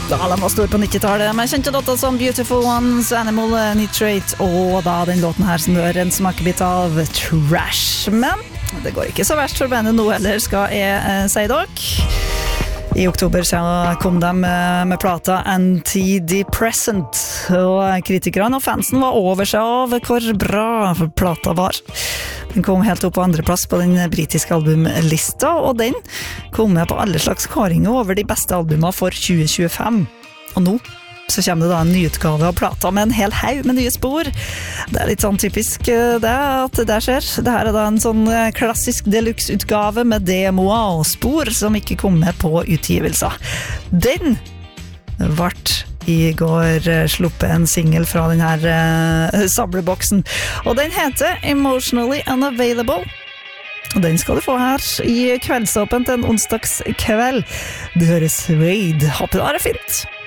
Da de var stor på 90-tallet, med kjente låter som Beautiful Ones, Animal Nitrate, og da den låten her som du hører en smakebit av Trash. Men det går ikke så verst for bandet nå heller, skal jeg si dere. I oktober så kom de med plata Antidepressant, og kritikerne og fansen var over seg av hvor bra plata var. Den kom helt opp på andreplass på den britiske albumlista, og den kom med på alle slags kåringer over de beste albumene for 2025. Og nå så kommer det da en nyutgave av plata med en hel haug med nye spor. Det er litt sånn typisk det at det skjer. Det her er da en sånn klassisk deluxe-utgave med demoer og spor som ikke kom med på utgivelser. Den ble i går sluppet en single fra den her samleboksen, og den heter Emotionally Unavailable. Og den skal du få her i kveldsåpent en onsdagskveld. Det høres Wade. Håper det er fint.